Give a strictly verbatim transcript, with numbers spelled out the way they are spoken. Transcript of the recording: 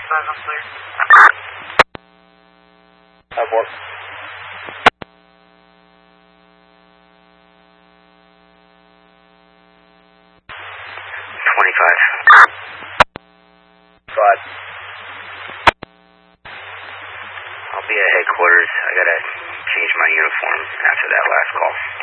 seven, please. Have one. twenty-five. Five. I'll be at headquarters. I gotta change my uniform after that last call.